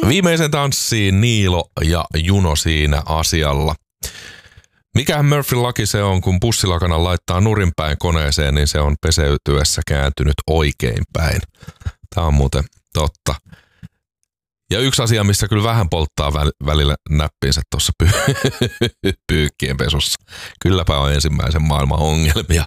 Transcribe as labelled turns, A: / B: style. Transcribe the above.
A: Viimeisen tanssiin Niilo ja Juno siinä asialla. Mikähän Murphyn laki se on, kun pussilakanan laittaa nurinpäin koneeseen, niin se on peseytyessä kääntynyt oikein päin. Tämä on muuten totta. Ja yksi asia, missä kyllä vähän polttaa välillä näppinsä tuossa pyykkien pesussa. Kylläpä on ensimmäisen maailman ongelmia.